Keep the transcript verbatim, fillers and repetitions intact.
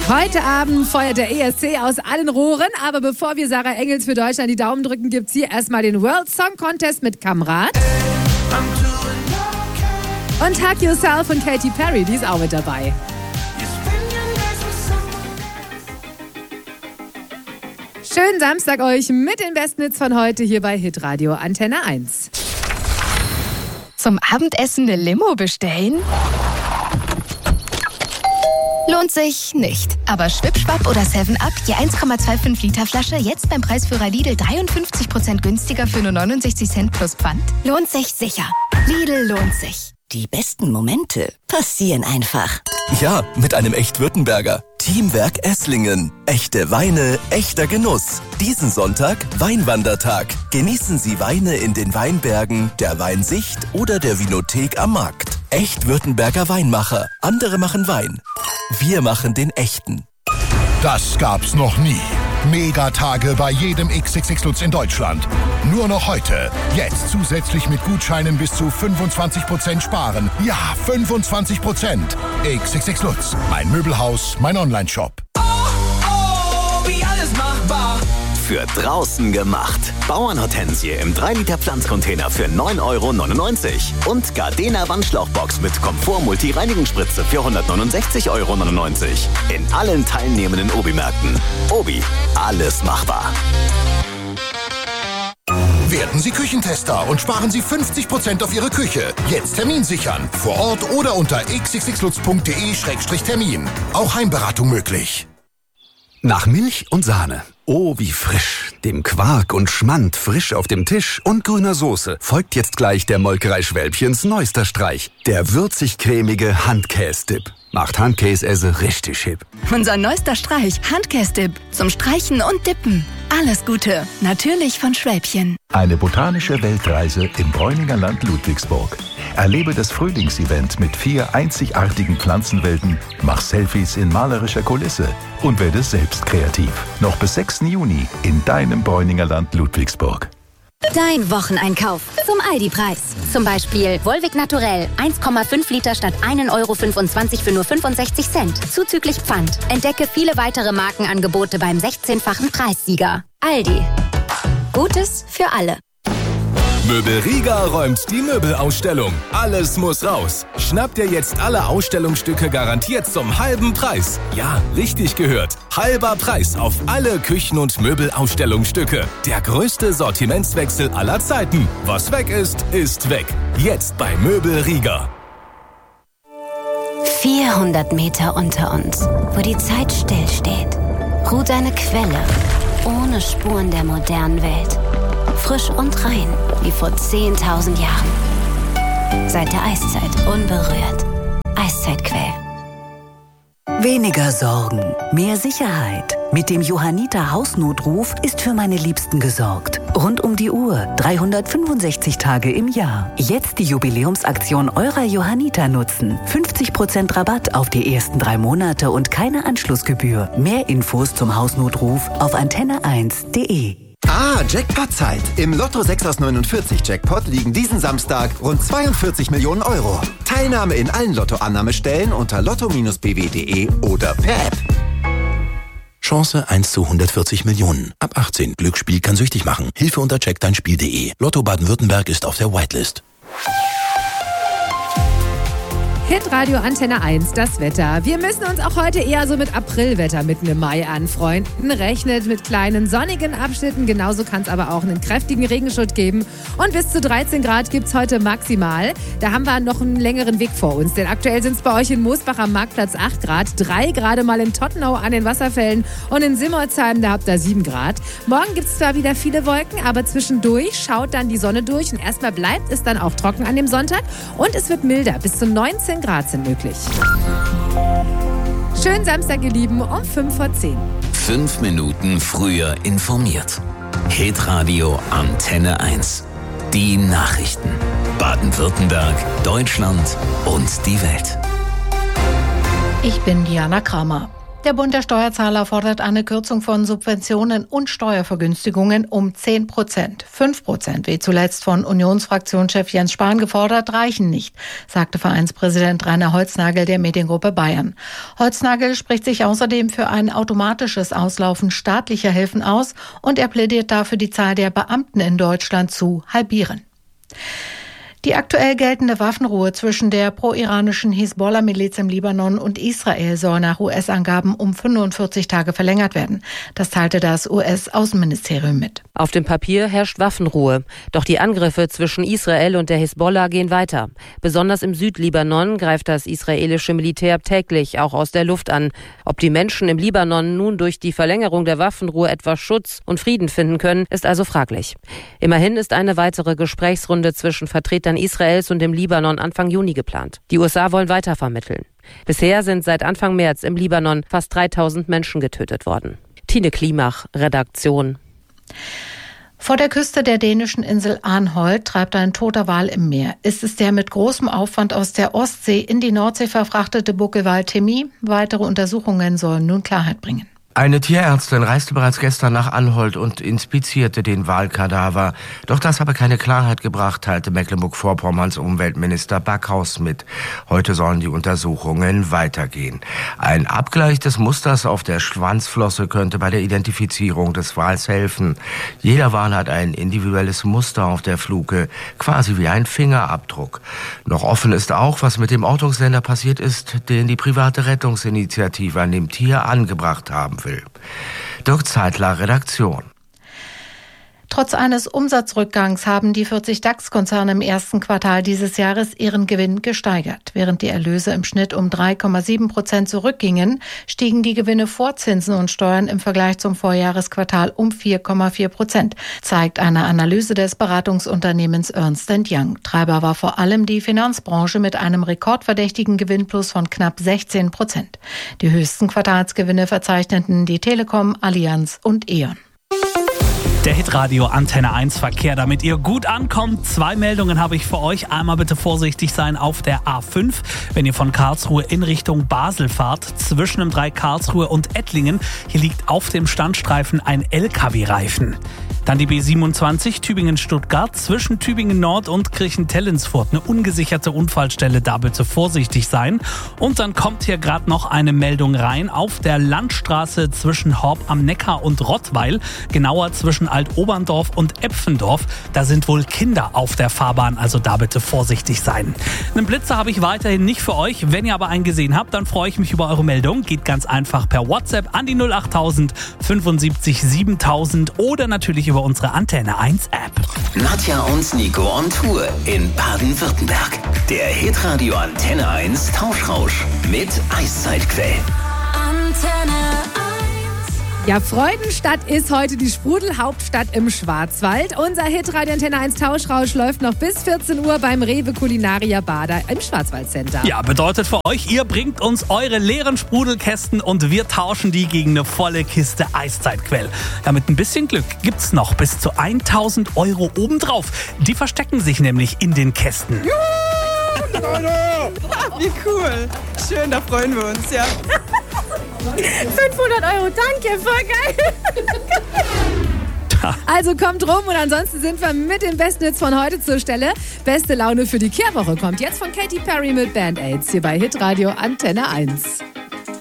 Heute Abend feuert der E S C aus allen Rohren, aber bevor wir Sarah Engels für Deutschland die Daumen drücken, gibt's hier erstmal den World Song Contest mit Kamrat. Und Hug Yourself von Katy Perry, die ist auch mit dabei. Schönen Samstag euch mit den besten Hits von heute hier bei Hitradio Antenne eins. Zum Abendessen eine Limo bestellen? Lohnt sich nicht. Aber Schwipschwapp oder seven up, je eins Komma fünfundzwanzig Liter Flasche, jetzt beim Preisführer Lidl dreiundfünfzig Prozent günstiger für nur neunundsechzig Cent plus Pfand? Lohnt sich sicher. Lidl lohnt sich. Die besten Momente passieren einfach. Ja, mit einem Echt-Württemberger. Teamwerk Esslingen. Echte Weine, echter Genuss. Diesen Sonntag Weinwandertag. Genießen Sie Weine in den Weinbergen, der Weinsicht oder der Winothek am Markt. Echt-Württemberger Weinmacher. Andere machen Wein. Wir machen den echten. Das gab's noch nie. Megatage bei jedem X X X Lutz in Deutschland. Nur noch heute. Jetzt zusätzlich mit Gutscheinen bis zu fünfundzwanzig Prozent sparen. Ja, fünfundzwanzig Prozent. X X X Lutz. Mein Möbelhaus, mein Onlineshop. Oh, oh, wie alles machbar. Für draußen gemacht. Bauernhortensie im drei Liter Pflanzcontainer für neun Euro neunundneunzig. Und Gardena Wandschlauchbox mit Komfort-Multi-Reinigungsspritze für hundertneunundsechzig Euro neunundneunzig. In allen teilnehmenden Obi-Märkten. Obi, alles machbar. Werden Sie Küchentester und sparen Sie fünfzig Prozent auf Ihre Küche. Jetzt Termin sichern. Vor Ort oder unter x x x lutz punkt d e Schrägstrich Termin. Auch Heimberatung möglich. Nach Milch und Sahne. Oh, wie frisch. Dem Quark und Schmand frisch auf dem Tisch und grüner Soße folgt jetzt gleich der Molkerei Schwälbchens neuester Streich. Der würzig-cremige Handkäse-Dip. Macht Handkäse richtig hip. Unser neuester Streich, Handkäse-Dip. Zum Streichen und Dippen. Alles Gute. Natürlich von Schwälbchen. Eine botanische Weltreise im Bräuninger Land Ludwigsburg. Erlebe das Frühlingsevent mit vier einzigartigen Pflanzenwelten, mach Selfies in malerischer Kulisse und werde selbst kreativ. Noch bis sechsten Juni in deinem Bräuninger Land Ludwigsburg. Dein Wocheneinkauf zum Aldi-Preis. Zum Beispiel Volvic Naturell, eins Komma fünf Liter statt ein Euro fünfundzwanzig für nur fünfundsechzig Cent. Zuzüglich Pfand. Entdecke viele weitere Markenangebote beim sechzehnfachen Preissieger. Aldi. Gutes für alle. Möbel Riga räumt die Möbelausstellung. Alles muss raus. Schnapp dir jetzt alle Ausstellungsstücke garantiert zum halben Preis. Ja, richtig gehört. Halber Preis auf alle Küchen- und Möbelausstellungsstücke. Der größte Sortimentswechsel aller Zeiten. Was weg ist, ist weg. Jetzt bei Möbel Riga. vierhundert Meter unter uns, wo die Zeit stillsteht, ruht eine Quelle ohne Spuren der modernen Welt. Frisch und rein, wie vor zehntausend Jahren. Seit der Eiszeit unberührt. Eiszeitquell. Weniger Sorgen, mehr Sicherheit. Mit dem Johanniter Hausnotruf ist für meine Liebsten gesorgt. Rund um die Uhr, dreihundertfünfundsechzig Tage im Jahr. Jetzt die Jubiläumsaktion eurer Johanniter nutzen. fünfzig Prozent Rabatt auf die ersten drei Monate und keine Anschlussgebühr. Mehr Infos zum Hausnotruf auf antenne eins punkt de. Ah, Jackpot-Zeit. Im Lotto sechs aus neunundvierzig Jackpot liegen diesen Samstag rund zweiundvierzig Millionen Euro. Teilnahme in allen Lottoannahmestellen unter lotto Bindestrich b w punkt de oder per App. Chance eins zu hundertvierzig Millionen. Ab achtzehn. Glücksspiel kann süchtig machen. Hilfe unter check dein Spiel punkt de. Lotto Baden-Württemberg ist auf der Whitelist. Hitradio Antenne eins, das Wetter. Wir müssen uns auch heute eher so mit Aprilwetter mitten im Mai anfreunden. Rechnet mit kleinen sonnigen Abschnitten, genauso kann es aber auch einen kräftigen Regenschutt geben. Und bis zu dreizehn Grad gibt es heute maximal. Da haben wir noch einen längeren Weg vor uns, denn aktuell sind es bei euch in Moosbach am Marktplatz acht Grad, drei gerade mal in Tottenau an den Wasserfällen und in Simmerzheim, da habt ihr sieben Grad. Morgen gibt es zwar wieder viele Wolken, aber zwischendurch schaut dann die Sonne durch und erstmal bleibt es dann auch trocken an dem Sonntag und es wird milder, bis zu neunzehn Grad sind möglich. Schönen Samstag, ihr Lieben, um fünf vor zehn. Fünf Minuten früher informiert. Hitradio Antenne eins. Die Nachrichten. Baden-Württemberg, Deutschland und die Welt. Ich bin Diana Kramer. Der Bund der Steuerzahler fordert eine Kürzung von Subventionen und Steuervergünstigungen um zehn Prozent. fünf Prozent, wie zuletzt von Unionsfraktionschef Jens Spahn gefordert, reichen nicht, sagte Vereinspräsident Rainer Holznagel der Mediengruppe Bayern. Holznagel spricht sich außerdem für ein automatisches Auslaufen staatlicher Hilfen aus und er plädiert dafür, die Zahl der Beamten in Deutschland zu halbieren. Die aktuell geltende Waffenruhe zwischen der pro-iranischen Hisbollah-Miliz im Libanon und Israel soll nach U S-Angaben um fünfundvierzig Tage verlängert werden. Das teilte das U S-Außenministerium mit. Auf dem Papier herrscht Waffenruhe. Doch die Angriffe zwischen Israel und der Hisbollah gehen weiter. Besonders im Südlibanon greift das israelische Militär täglich auch aus der Luft an. Ob die Menschen im Libanon nun durch die Verlängerung der Waffenruhe etwas Schutz und Frieden finden können, ist also fraglich. Immerhin ist eine weitere Gesprächsrunde zwischen Vertretern Israels und dem Libanon Anfang Juni geplant. Die U S A wollen weiter vermitteln. Bisher sind seit Anfang März im Libanon fast dreitausend Menschen getötet worden. Tine Klimach, Redaktion. Vor der Küste der dänischen Insel Arnholt treibt ein toter Wal im Meer. Ist es der mit großem Aufwand aus der Ostsee in die Nordsee verfrachtete Buckelwal Timmy? Weitere Untersuchungen sollen nun Klarheit bringen. Eine Tierärztin reiste bereits gestern nach Anholt und inspizierte den Walkadaver. Doch das habe keine Klarheit gebracht, teilte Mecklenburg-Vorpommerns Umweltminister Backhaus mit. Heute sollen die Untersuchungen weitergehen. Ein Abgleich des Musters auf der Schwanzflosse könnte bei der Identifizierung des Wals helfen. Jeder Wal hat ein individuelles Muster auf der Fluke, quasi wie ein Fingerabdruck. Noch offen ist auch, was mit dem Ortungsländer passiert ist, den die private Rettungsinitiative an dem Tier angebracht haben will. Dirk Zeitler, Redaktion. Trotz eines Umsatzrückgangs haben die vierzig DAX-Konzerne im ersten Quartal dieses Jahres ihren Gewinn gesteigert. Während die Erlöse im Schnitt um drei Komma sieben Prozent zurückgingen, stiegen die Gewinne vor Zinsen und Steuern im Vergleich zum Vorjahresquartal um vier Komma vier Prozent, zeigt eine Analyse des Beratungsunternehmens Ernst and Young. Treiber war vor allem die Finanzbranche mit einem rekordverdächtigen Gewinnplus von knapp sechzehn Prozent. Die höchsten Quartalsgewinne verzeichneten die Telekom, Allianz und E.ON. Der Hitradio Antenne eins Verkehr, damit ihr gut ankommt. Zwei Meldungen habe ich für euch. Einmal bitte vorsichtig sein auf der A fünf, wenn ihr von Karlsruhe in Richtung Basel fahrt. Zwischen dem Dreieck Karlsruhe und Ettlingen. Hier liegt auf dem Standstreifen ein L K W-Reifen. Dann die B siebenundzwanzig Tübingen-Stuttgart zwischen Tübingen-Nord und Kirchentellensfurt. Eine ungesicherte Unfallstelle, da bitte vorsichtig sein. Und dann kommt hier gerade noch eine Meldung rein auf der Landstraße zwischen Horb am Neckar und Rottweil. Genauer zwischen Alt-Oberndorf und Epfendorf. Da sind wohl Kinder auf der Fahrbahn, also da bitte vorsichtig sein. Einen Blitzer habe ich weiterhin nicht für euch. Wenn ihr aber einen gesehen habt, dann freue ich mich über eure Meldung. Geht ganz einfach per WhatsApp an die null acht null null sieben fünf siebentausend oder natürlich über unsere Antenne eins App. Nadja und Nico on Tour in Baden-Württemberg. Der Hitradio Antenne eins Tauschrausch mit Eiszeitquell. Antenne Ja, Freudenstadt ist heute die Sprudelhauptstadt im Schwarzwald. Unser Hitradio Antenne eins Tauschrausch läuft noch bis vierzehn Uhr beim Rewe Culinaria Bader im Schwarzwaldcenter. Ja, bedeutet für euch, ihr bringt uns eure leeren Sprudelkästen und wir tauschen die gegen eine volle Kiste Eiszeitquell. Ja, mit ein bisschen Glück gibt's noch bis zu tausend Euro obendrauf. Die verstecken sich nämlich in den Kästen. Juhu, Leute! Wie cool. Schön, da freuen wir uns, ja. fünfhundert Euro, danke, voll geil. Also kommt rum und ansonsten sind wir mit den besten Hits von heute zur Stelle. Beste Laune für die Kehrwoche kommt jetzt von Katy Perry mit Band-Aids hier bei Hitradio Antenne eins.